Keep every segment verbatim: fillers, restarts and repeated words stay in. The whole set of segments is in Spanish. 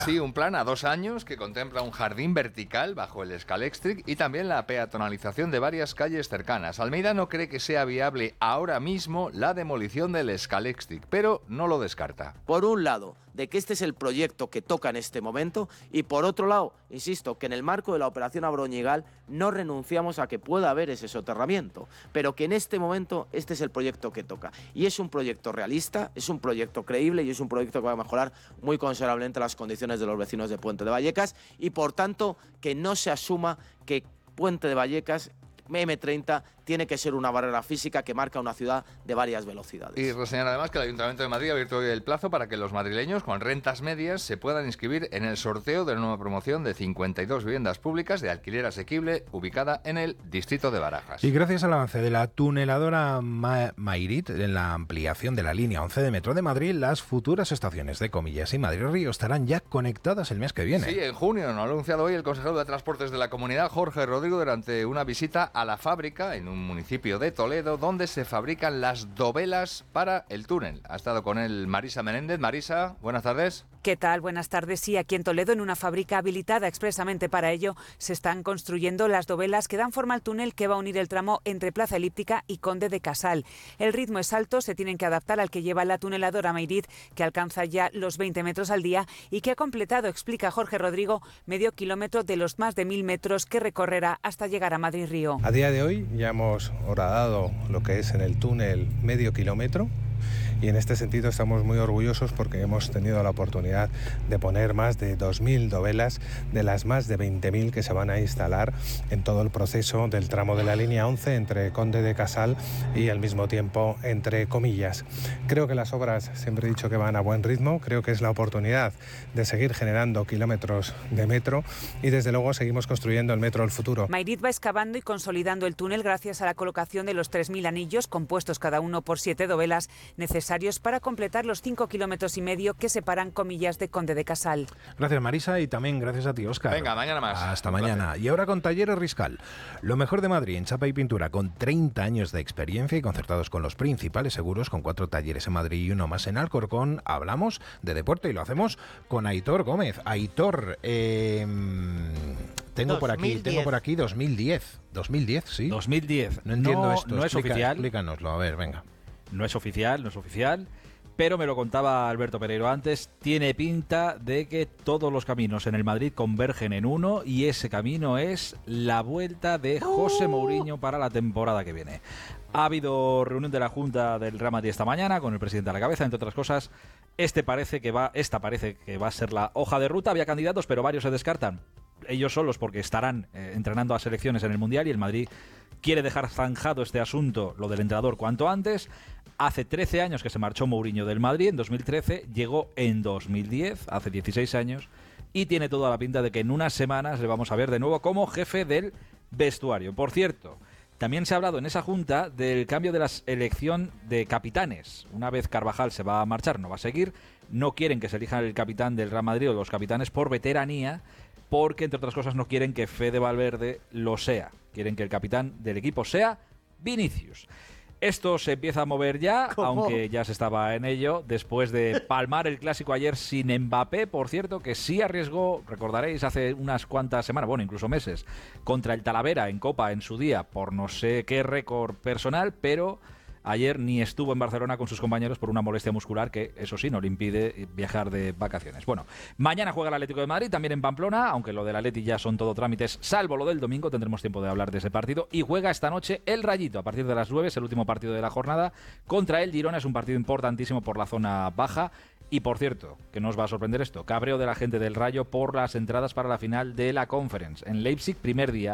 Sí, un plan a dos años que contempla un jardín vertical bajo el Scalextric y también la peatonalización de varias calles cercanas. Almeida no cree que sea viable ahora mismo la demolición del Scalextric, pero no lo descarta. Por un lado, de que este es el proyecto que toca en este momento, y por otro lado, insisto, que en el marco de la operación Abroñigal no renunciamos a que pueda haber ese soterramiento, pero que en este momento este es el proyecto que toca. Y es un proyecto realista, es un proyecto creíble y es un proyecto que va a mejorar muy considerablemente las condiciones de los vecinos de Puente de Vallecas y, por tanto, que no se asuma que Puente de Vallecas, eme treinta, tiene que ser una barrera física que marca una ciudad de varias velocidades. Y reseñar además que el Ayuntamiento de Madrid ha abierto hoy el plazo para que los madrileños con rentas medias se puedan inscribir en el sorteo de la nueva promoción de cincuenta y dos viviendas públicas de alquiler asequible ubicada en el distrito de Barajas. Y gracias al avance de la tuneladora Ma- Mayrit en la ampliación de la línea once de Metro de Madrid, las futuras estaciones de Comillas y Madrid Río estarán ya conectadas el mes que viene. Sí, en junio, nos lo ha anunciado hoy el consejero de Transportes de la Comunidad, Jorge Rodrigo, durante una visita a la fábrica en un municipio de Toledo, donde se fabrican las dovelas para el túnel. Ha estado con él Marisa Menéndez. Marisa, buenas tardes. ¿Qué tal? Buenas tardes. Sí, aquí en Toledo, en una fábrica habilitada expresamente para ello, se están construyendo las dovelas que dan forma al túnel que va a unir el tramo entre Plaza Elíptica y Conde de Casal. El ritmo es alto, se tienen que adaptar al que lleva la tuneladora Mayrit, que alcanza ya los veinte metros al día y que ha completado, explica Jorge Rodrigo, medio kilómetro de los más de mil metros que recorrerá hasta llegar a Madrid Río. A día de hoy ya hemos horadado lo que es en el túnel medio kilómetro. Y en este sentido estamos muy orgullosos porque hemos tenido la oportunidad de poner más de dos mil dovelas de las más de veinte mil que se van a instalar en todo el proceso del tramo de la línea once entre Conde de Casal y al mismo tiempo entre Comillas. Creo que las obras, siempre he dicho que van a buen ritmo, creo que es la oportunidad de seguir generando kilómetros de metro y desde luego seguimos construyendo el metro del futuro. Mayrit va excavando y consolidando el túnel gracias a la colocación de los tres mil anillos compuestos cada uno por siete dovelas necesarios para completar los cinco kilómetros y medio que separan Comillas de Conde de Casal. Gracias, Marisa, y también gracias a ti, Óscar. Venga, mañana más. Hasta Un mañana. placer. Y ahora con Talleres Riscal. Lo mejor de Madrid en chapa y pintura, con treinta años de experiencia y concertados con los principales seguros, con cuatro talleres en Madrid y uno más en Alcorcón. Hablamos de deporte y lo hacemos con Aitor Gómez. Aitor, eh, tengo por aquí, tengo por aquí dos mil diez. dos mil diez, sí. dos mil diez. No entiendo no, esto. No es Explica, oficial. Explícanoslo, a ver, venga. No es oficial, no es oficial, pero me lo contaba Alberto Pereiro antes, tiene pinta de que todos los caminos en el Madrid convergen en uno y ese camino es la vuelta de José Mourinho para la temporada que viene. Ha habido reunión de la Junta del Real Madrid esta mañana con el presidente a la cabeza, entre otras cosas. Este parece que va, esta parece que va a ser la hoja de ruta. Había candidatos, pero varios se descartan. Ellos solos porque estarán eh, entrenando a selecciones en el Mundial y el Madrid quiere dejar zanjado este asunto, lo del entrenador, cuanto antes. Hace trece años que se marchó Mourinho del Madrid, en dos mil trece, llegó en dos mil diez, hace dieciséis años, y tiene toda la pinta de que en unas semanas le vamos a ver de nuevo como jefe del vestuario. Por cierto, también se ha hablado en esa junta del cambio de la elección de capitanes. Una vez Carvajal se va a marchar, no va a seguir, no quieren que se elija el capitán del Real Madrid o los capitanes por veteranía, porque entre otras cosas no quieren que Fede Valverde lo sea. Quieren que el capitán del equipo sea Vinicius. Esto se empieza a mover ya, ¿cómo? Aunque ya se estaba en ello, después de palmar el clásico ayer sin Mbappé, por cierto, que sí arriesgó, recordaréis, hace unas cuantas semanas, bueno, incluso meses, contra el Talavera en Copa en su día, por no sé qué récord personal, pero ayer ni estuvo en Barcelona con sus compañeros por una molestia muscular que, eso sí, no le impide viajar de vacaciones. Bueno, mañana juega el Atlético de Madrid, también en Pamplona, aunque lo del Atleti ya son todo trámites, salvo lo del domingo, tendremos tiempo de hablar de ese partido. Y juega esta noche el Rayito, a partir de las nueve, es el último partido de la jornada, contra el Girona. Es un partido importantísimo por la zona baja. Y por cierto, que no os va a sorprender esto, cabreo de la gente del Rayo por las entradas para la final de la Conference. En Leipzig, primer día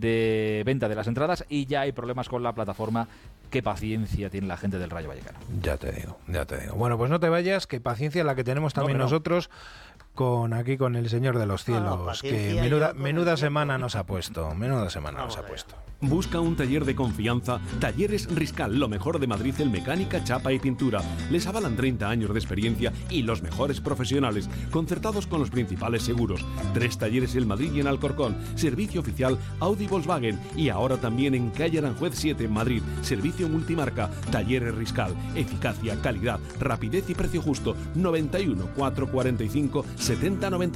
de venta de las entradas y ya hay problemas con la plataforma. Qué paciencia tiene la gente del Rayo Vallecano. Ya te digo, ya te digo. Bueno, pues no te vayas, que paciencia la que tenemos también no, no. nosotros con aquí con el Señor de los Cielos, no, no, que menuda, menuda semana nos ha puesto, menuda semana nos ha puesto. Busca un taller de confianza. Talleres Riscal, lo mejor de Madrid en mecánica, chapa y pintura. Les avalan treinta años de experiencia y los mejores profesionales, concertados con los principales seguros. Tres talleres en Madrid y en Alcorcón. Servicio oficial Audi Volkswagen. Y ahora también en calle Aranjuez siete en Madrid. Servicio multimarca. Talleres Riscal. Eficacia, calidad, rapidez y precio justo. noventa y uno, cuatrocientos cuarenta y cinco, setenta noventa y